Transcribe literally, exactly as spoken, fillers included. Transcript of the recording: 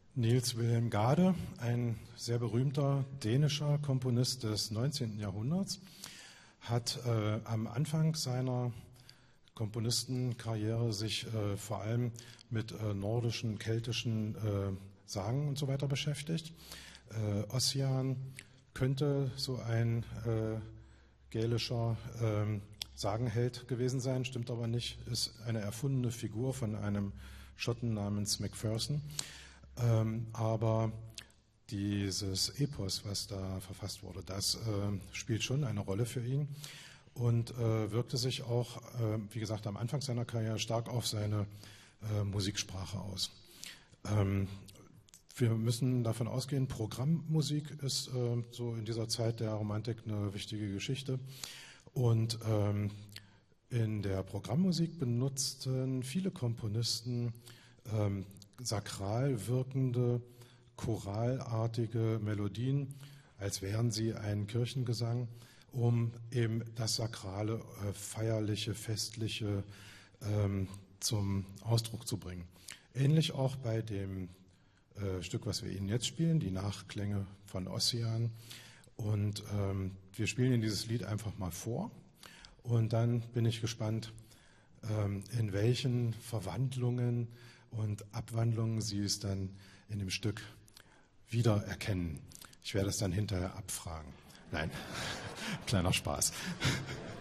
Niels Wilhelm Gade, ein sehr berühmter dänischer Komponist des neunzehnten Jahrhunderts, hat äh, am Anfang seiner Komponistenkarriere sich äh, vor allem mit äh, nordischen, keltischen äh, Sagen und so weiter beschäftigt. Äh, Ossian könnte so ein äh, gälischer äh, Sagenheld gewesen sein, stimmt aber nicht, ist eine erfundene Figur von einem Schotten namens Macpherson. Ähm, aber dieses Epos, was da verfasst wurde, das äh, spielt schon eine Rolle für ihn und äh, wirkte sich auch, äh, wie gesagt, am Anfang seiner Karriere stark auf seine äh, Musiksprache aus. Ähm, wir müssen davon ausgehen, Programmmusik ist äh, so in dieser Zeit der Romantik eine wichtige Geschichte. Und ähm, in der Programmmusik benutzten viele Komponisten ähm, sakral wirkende, choralartige Melodien, als wären sie ein Kirchengesang, um eben das Sakrale, äh, Feierliche, Festliche ähm, zum Ausdruck zu bringen. Ähnlich auch bei dem äh, Stück, was wir Ihnen jetzt spielen, die Nachklänge von Ossian. Und ähm, wir spielen Ihnen dieses Lied einfach mal vor und dann bin ich gespannt, ähm, in welchen Verwandlungen und Abwandlungen Sie es dann in dem Stück wiedererkennen. Ich werde es dann hinterher abfragen. Nein, kleiner Spaß.